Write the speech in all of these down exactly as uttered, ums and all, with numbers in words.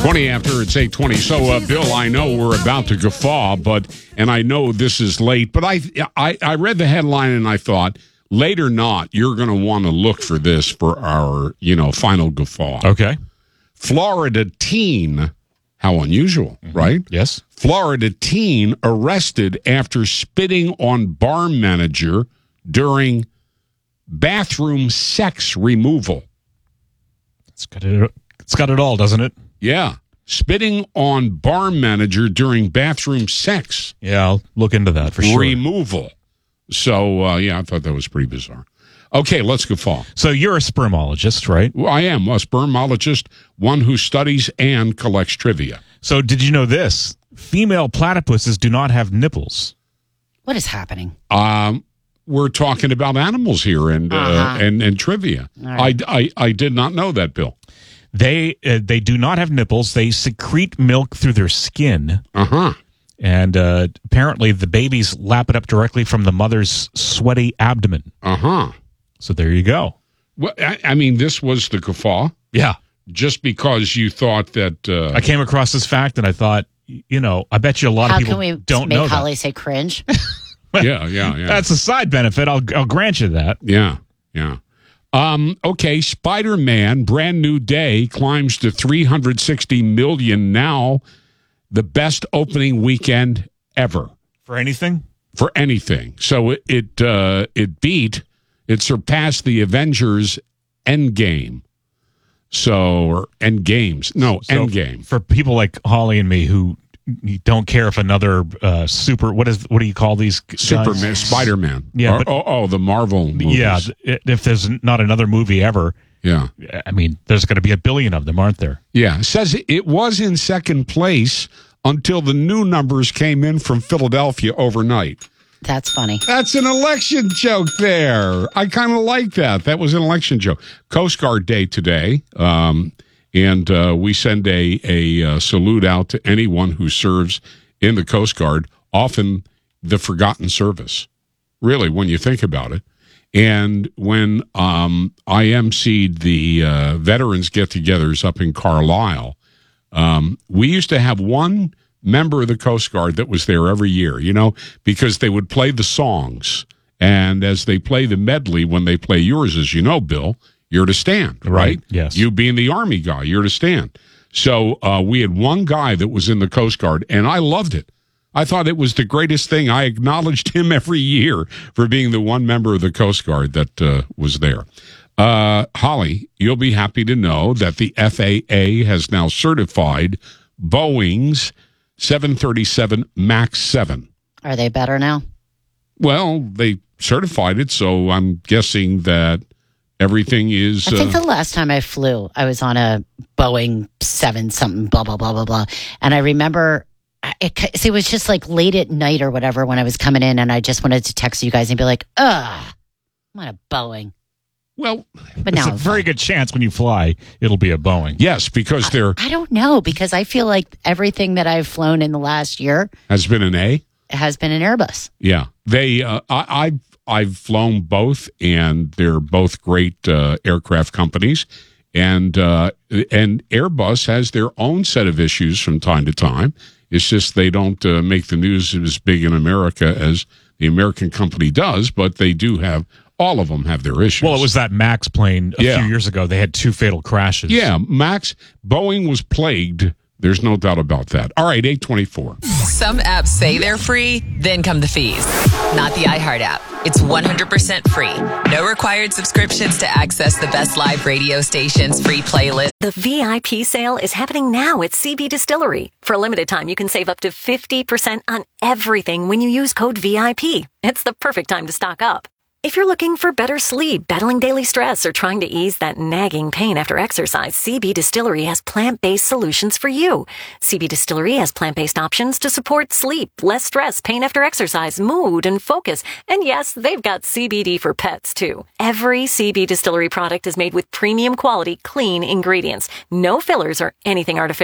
twenty after, it's eight twenty. So, uh, Bill, I know we're about to guffaw, but and I know this is late, but I, I, I read the headline and I thought, late or not, you're going to want to look for this for our, you know, final guffaw. Okay. Florida teen, how unusual, mm-hmm. right? Yes. Florida teen arrested after spitting on bar manager during bathroom sex removal. It's got it, it's got it all, doesn't it? Yeah. Spitting on bar manager during bathroom sex. Yeah, I'll look into that for sure. Removal. So, uh, yeah, I thought that was pretty bizarre. Okay, let's go fall. So you're a spermologist, right? Well, I am a spermologist, one who studies and collects trivia. So did you know this? Female platypuses do not have nipples. What is happening? Um, we're talking about animals here and uh-huh. uh, and, and trivia. Right. I, I, I did not know that, Bill. They uh, they do not have nipples. They secrete milk through their skin. Uh-huh. And uh, apparently the babies lap it up directly from the mother's sweaty abdomen. Uh-huh. So there you go. Well, I, I mean, this was the guffaw. Yeah. Just because you thought that... Uh, I came across this fact and I thought, you know, I bet you a lot How of people can we don't make know Holly that. say cringe? Well, yeah, yeah, yeah. That's a side benefit. I'll I'll grant you that. Yeah, yeah. Um, okay, Spider-Man, Brand New Day, climbs to three hundred sixty million now, the best opening weekend ever. For anything? For anything. So it it, uh, it beat, it surpassed the Avengers Endgame. So, or Endgames. No, so Endgame. For people like Holly and me who don't care if another uh, super, what is what do you call these guys? Superman, Spider-Man. Yeah. Or, but, oh, oh, the Marvel movies. Yeah, if there's not another movie ever, yeah. I mean, there's going to be a billion of them, aren't there? Yeah. It says it was in second place until the new numbers came in from Philadelphia overnight. That's funny. That's an election joke there. I kind of like that. That was an election joke. Coast Guard Day today. Um, and uh, we send a, a uh, salute out to anyone who serves in the Coast Guard, often the forgotten service, really, when you think about it. And when um, I emceed the uh, veterans get-togethers up in Carlisle, um, we used to have one member of the Coast Guard that was there every year, you know, because they would play the songs. And as they play the medley, when they play yours, as you know, Bill, you're to stand, right? Right, yes. You being the Army guy, you're to stand. So uh, we had one guy that was in the Coast Guard, and I loved it. I thought it was the greatest thing. I acknowledged him every year for being the one member of the Coast Guard that uh, was there. Uh, Holly, you'll be happy to know that the F A A has now certified Boeing's seven thirty-seven MAX seven. Are they better now? Well, they certified it, so I'm guessing that everything is... I think uh, the last time I flew, I was on a Boeing seven something, blah, blah, blah, blah, blah. And I remember... It, it was just like late at night or whatever when I was coming in, and I just wanted to text you guys and be like, ugh, I'm on a Boeing. Well, but now it's a very good chance when you fly, it'll be a Boeing. Yes, because they're... I, I don't know, because I feel like everything that I've flown in the last year... Has been an A? Has been an Airbus. Yeah. They, uh, I, I've, I've flown both, and they're both great uh, aircraft companies. And uh, and Airbus has their own set of issues from time to time. It's just they don't uh, make the news as big in America as the American company does, but they do have, all of them have their issues. Well, it was that MAX plane a yeah. few years ago. They had two fatal crashes. Yeah, MAX, Boeing was plagued. There's no doubt about that. All right, eight twenty-four. Some apps say they're free, then come the fees. Not the iHeart app. It's one hundred percent free. No required subscriptions to access the best live radio stations, free playlist. The V I P sale is happening now at C B Distillery. For a limited time, you can save up to fifty percent on everything when you use code V I P. It's the perfect time to stock up. If you're looking for better sleep, battling daily stress, or trying to ease that nagging pain after exercise, C B Distillery has plant-based solutions for you. C B Distillery has plant-based options to support sleep, less stress, pain after exercise, mood, and focus. And yes, they've got C B D for pets, too. Every C B Distillery product is made with premium quality, clean ingredients. No fillers or anything artificial.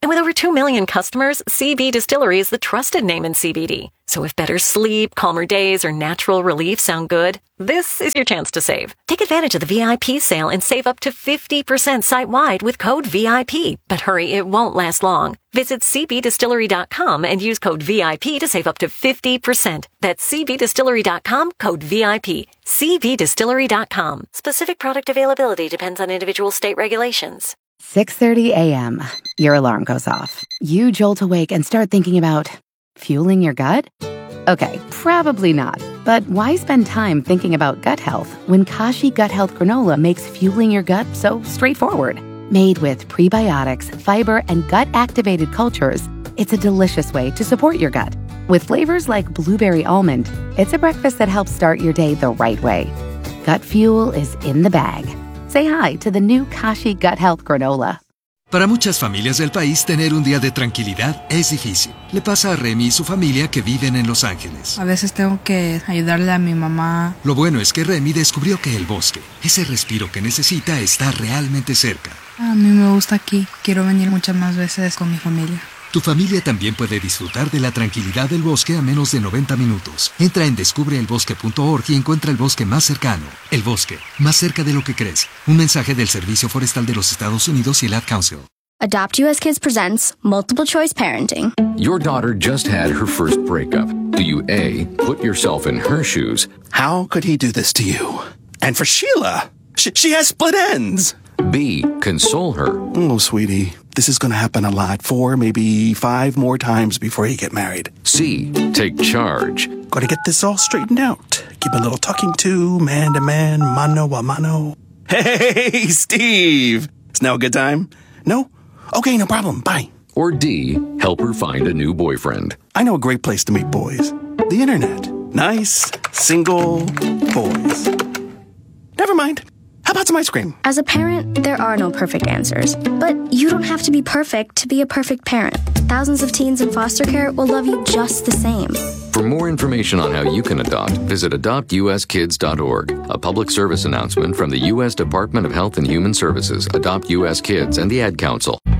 And with over two million customers, C B Distillery is the trusted name in C B D. So if better sleep, calmer days, or natural relief sound good, this is your chance to save. Take advantage of the V I P sale and save up to fifty percent site-wide with code V I P. But hurry, it won't last long. Visit c b distillery dot com and use code V I P to save up to fifty percent. That's c b distillery dot com, code V I P. c b distillery dot com. Specific product availability depends on individual state regulations. six thirty a.m. Your alarm goes off. You jolt awake and start thinking about fueling your gut? Okay, probably not. But why spend time thinking about gut health when Kashi Gut Health Granola makes fueling your gut so straightforward? Made with prebiotics, fiber, and gut-activated cultures, it's a delicious way to support your gut. With flavors like blueberry almond, it's a breakfast that helps start your day the right way. Gut fuel is in the bag. Say hi to the new Kashi Gut Health Granola. Para muchas familias del país, tener un día de tranquilidad es difícil. Le pasa a Remy y su familia que viven en Los Ángeles. A veces tengo que ayudarle a mi mamá. Lo bueno es que Remy descubrió que el bosque, ese respiro que necesita, está realmente cerca. A mí me gusta aquí. Quiero venir muchas más veces con mi familia. Tu familia también puede disfrutar de la tranquilidad del bosque a menos de noventa minutos. Entra en descubre el bosque punto org y encuentra el bosque más cercano. El bosque, más cerca de lo que crees. Un mensaje del Servicio Forestal de los Estados Unidos y el Ad Council. Adopt U S Kids presents Multiple Choice Parenting. Your daughter just had her first breakup. Do you A, put yourself in her shoes? How could he do this to you? And for Sheila, she, she has split ends. B, console her. Oh, sweetie, this is going to happen a lot. Four, maybe five more times before you get married. C, take charge. Got to get this all straightened out. Keep a little talking to, man to man, mano a mano. Hey, Steve! Is now a good time? No? Okay, no problem. Bye. Or D, help her find a new boyfriend. I know a great place to meet boys. The internet. Nice, single boys. Never mind. How about some ice cream? As a parent, there are no perfect answers. But you don't have to be perfect to be a perfect parent. Thousands of teens in foster care will love you just the same. For more information on how you can adopt, visit adopt u s kids dot org. A public service announcement from the U S Department of Health and Human Services, Adopt U S Kids, and the Ad Council.